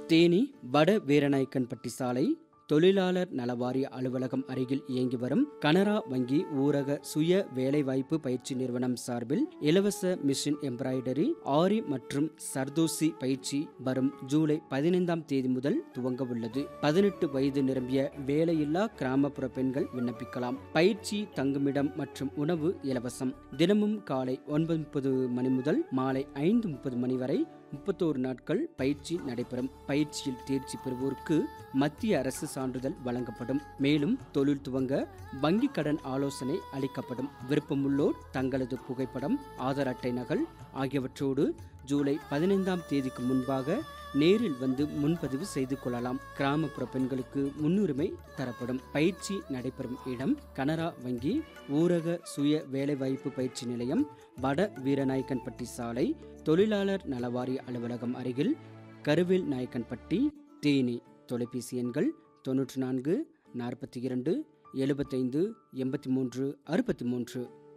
தேனி வட வீரநாயக்கன்பட்டி சாலை தொழிலாளர் நலவாரிய அலுவலகம் அருகில் இயங்கி வரும் கனரா வங்கி ஊரக சுய வேலைவாய்ப்பு பயிற்சி நிறுவனம் சார்பில் இலவச மிஷின் எம்ப்ராய்டரி, ஆரி மற்றும் சர்தோசி பயிற்சி வரும் ஜூலை 15ஆம் தேதி முதல் துவங்க உள்ளது. 18 வயது நிரம்பிய வேலையில்லா கிராமப்புற பெண்கள் விண்ணப்பிக்கலாம். பயிற்சி, தங்குமிடம் மற்றும் உணவு இலவசம். தினமும் காலை 9:30 மணி முதல் மாலை 5:30 மணி வரை 31 நாட்கள் பயிற்சி நடைபெறும். பயிற்சியில் தேர்ச்சி பெறுவோருக்கு மத்திய அரசு சான்றிதழ் வழங்கப்படும். மேலும் தொழில் துவங்க வங்கி கடன் ஆலோசனை அளிக்கப்படும். விருப்பமுள்ளோர் தங்களது புகைப்படம், ஆதார் அட்டை நகல் ஆகியவற்றோடு ஜூலை 15ஆம் தேதிக்கு முன்பாக நேரில் வந்து முன்பதிவு செய்து கொள்ளலாம். கிராமப்புற பெண்களுக்கு முன்னுரிமை தரப்படும். பயிற்சி நடைபெறும் இடம் கனரா வங்கி ஊரக சுய வேலைவாய்ப்பு பயிற்சி நிலையம், வட வீரநாயக்கன்பட்டி சாலை, தொழிலாளர் நலவாரிய அலுவலகம் அருகில், கருவேல் நாயக்கன்பட்டி, தேனி. தொலைபேசி எண்கள் 94 42 75 83 63.